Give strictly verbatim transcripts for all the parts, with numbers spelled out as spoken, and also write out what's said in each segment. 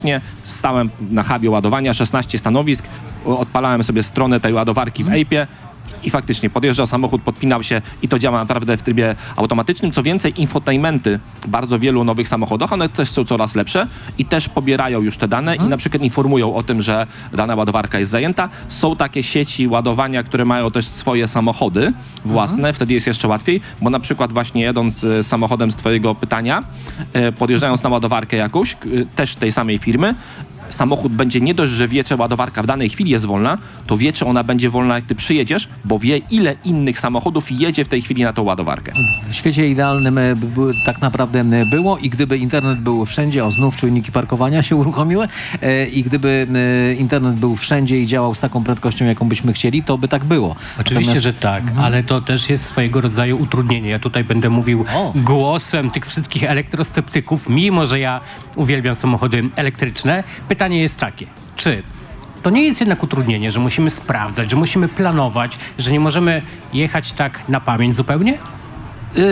Stałem na hubie ładowania, szesnaście stanowisk, odpalałem sobie stronę tej ładowarki w Ejpie i faktycznie podjeżdżał samochód, podpinał się i to działa naprawdę w trybie automatycznym. Co więcej, infotainmenty w bardzo wielu nowych samochodach, one też są coraz lepsze i też pobierają już te dane i na przykład informują o tym, że dana ładowarka jest zajęta. Są takie sieci ładowania, które mają też swoje samochody własne, Aha. wtedy jest jeszcze łatwiej, bo na przykład właśnie jedąc samochodem z twojego pytania, podjeżdżając na ładowarkę jakąś, też tej samej firmy, samochód będzie nie dość, że wie, czy ładowarka w danej chwili jest wolna, to wie, czy ona będzie wolna, jak ty przyjedziesz, bo wie, ile innych samochodów jedzie w tej chwili na tą ładowarkę. W świecie idealnym by tak naprawdę było i gdyby internet był wszędzie, o znów czujniki parkowania się uruchomiły i gdyby internet był wszędzie i działał z taką prędkością, jaką byśmy chcieli, to by tak było. Oczywiście, Natomiast... że tak, mhm. ale to też jest swojego rodzaju utrudnienie. Ja tutaj będę mówił o. głosem tych wszystkich elektrosceptyków, mimo że ja uwielbiam samochody elektryczne. Pytanie jest takie, czy to nie jest jednak utrudnienie, że musimy sprawdzać, że musimy planować, że nie możemy jechać tak na pamięć zupełnie? Yy,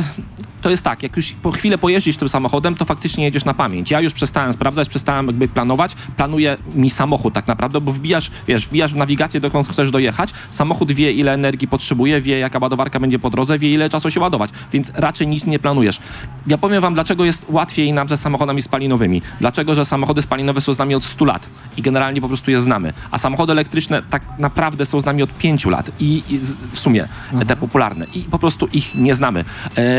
to jest tak, jak już po chwilę pojeździsz tym samochodem, to faktycznie jedziesz na pamięć. Ja już przestałem sprawdzać, przestałem jakby planować. Planuje mi samochód tak naprawdę, bo wbijasz, wiesz, wbijasz w nawigację, dokąd chcesz dojechać. Samochód wie, ile energii potrzebuje, wie, jaka ładowarka będzie po drodze, wie, ile czasu się ładować, więc raczej nic nie planujesz. Ja powiem wam, dlaczego jest łatwiej nam ze samochodami spalinowymi. Dlaczego, że samochody spalinowe są z nami od stu lat i generalnie po prostu je znamy, a samochody elektryczne tak naprawdę są z nami od pięciu lat i, i w sumie mhm. te popularne i po prostu ich nie znamy. E,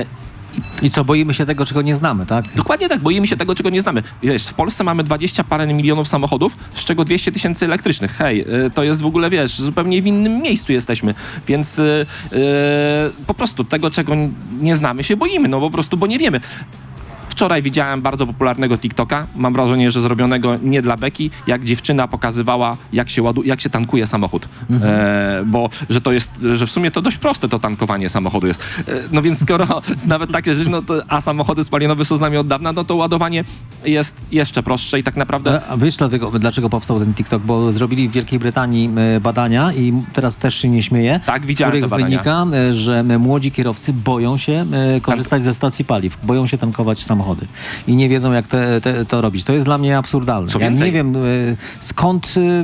I co, boimy się tego, czego nie znamy, tak? Dokładnie tak, boimy się tego, czego nie znamy. Wiesz, w Polsce mamy dwadzieścia parę milionów samochodów, z czego dwieście tysięcy elektrycznych. Hej, yy, to jest w ogóle, wiesz, zupełnie w innym miejscu jesteśmy, więc yy, yy, po prostu tego, czego nie znamy, się boimy, no po prostu, bo nie wiemy. Wczoraj widziałem bardzo popularnego TikToka, mam wrażenie, że zrobionego nie dla beki, jak dziewczyna pokazywała, jak się ładu, jak się tankuje samochód. Mhm. E, bo, że to jest, że w sumie to dość proste to tankowanie samochodu jest. E, no więc skoro nawet takie rzeczy, no to, a samochody spalinowe są z nami od dawna, no to ładowanie jest jeszcze prostsze i tak naprawdę... A wiesz dlatego, dlaczego powstał ten TikTok? Bo zrobili w Wielkiej Brytanii badania i teraz też się nie śmieję, tak, widziałem z których wynika, że młodzi kierowcy boją się korzystać ze stacji paliw, boją się tankować samochody. I nie wiedzą, jak te, te, to robić. To jest dla mnie absurdalne. Co ja więcej? nie wiem, y, skąd, y,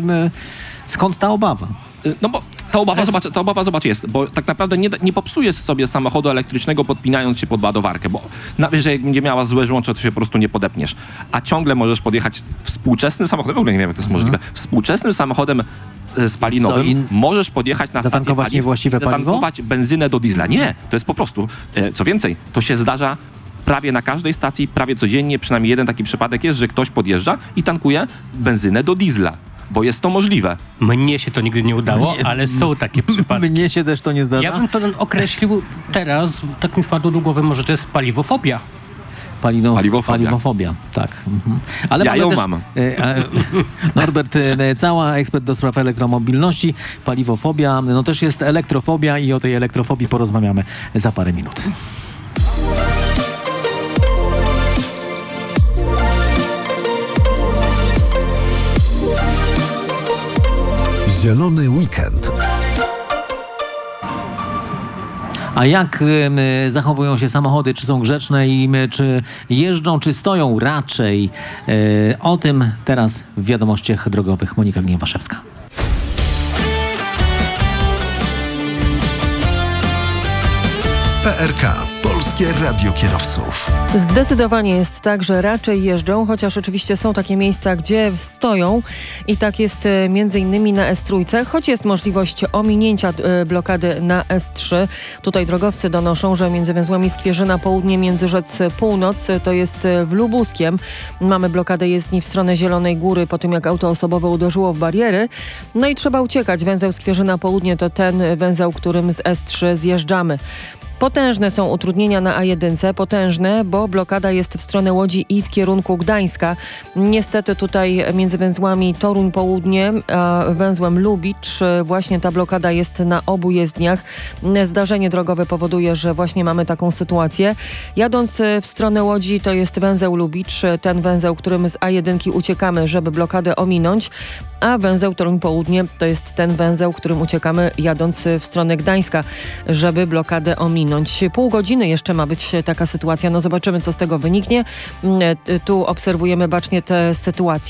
skąd ta obawa. No bo ta obawa, zobacz, ta obawa, zobacz, jest, bo tak naprawdę nie, nie popsujesz sobie samochodu elektrycznego podpinając się pod ładowarkę, bo nawet, że jak będzie miała złe żłącze, to się po prostu nie podepniesz. A ciągle możesz podjechać współczesnym samochodem, w ogóle nie wiem, jak to jest możliwe, współczesnym samochodem spalinowym in... możesz podjechać na stację zatankować paliw, niewłaściwe paliwo? zatankować benzynę do diesla. Nie, to jest po prostu, co więcej, to się zdarza prawie na każdej stacji, prawie codziennie, przynajmniej jeden taki przypadek jest, że ktoś podjeżdża i tankuje benzynę do diesla, bo jest to możliwe. Mnie się to nigdy nie udało, Mnie, ale są takie przypadki. Mnie się też to nie zdarza. Ja bym to określił teraz, tak mi wpadło do głowy, może to jest paliwofobia. Palino, paliwofobia. Paliwofobia, tak. Mhm. Ale ja ją też, mam. E, e, Norbert e, Cała, ekspert do spraw elektromobilności, paliwofobia, no też jest elektrofobia i o tej elektrofobii porozmawiamy za parę minut. Zielony weekend. A jak y, zachowują się samochody? Czy są grzeczne i y, czy jeżdżą, czy stoją raczej? Y, o tym teraz w Wiadomościach Drogowych. Monika Gniewaszewska. P R K. Polskie Radio Kierowców. Zdecydowanie jest tak, że raczej jeżdżą, chociaż oczywiście są takie miejsca, gdzie stoją i tak jest między innymi na S trzy, choć jest możliwość ominięcia blokady na S trzy. Tutaj drogowcy donoszą, że między węzłami Skwierzyna Południe, Międzyrzec Północ, to jest w Lubuskiem. Mamy blokadę jezdni w stronę Zielonej Góry po tym, jak auto osobowe uderzyło w bariery. No i trzeba uciekać. Węzeł Skwierzyna Południe to ten węzeł, którym z S trzy zjeżdżamy. Potężne są utrudnienia na A jeden, potężne, bo blokada jest w stronę Łodzi i w kierunku Gdańska. Niestety tutaj między węzłami Toruń Południe a węzłem Lubicz właśnie ta blokada jest na obu jezdniach. Zdarzenie drogowe powoduje, że właśnie mamy taką sytuację. Jadąc w stronę Łodzi to jest węzeł Lubicz, ten węzeł, którym z A jeden uciekamy, żeby blokadę ominąć, a węzeł Toruń Południe to jest ten węzeł, którym uciekamy jadąc w stronę Gdańska, żeby blokadę ominąć. Pół godziny jeszcze ma być taka sytuacja. No zobaczymy, co z tego wyniknie. Tu obserwujemy bacznie tę sytuację.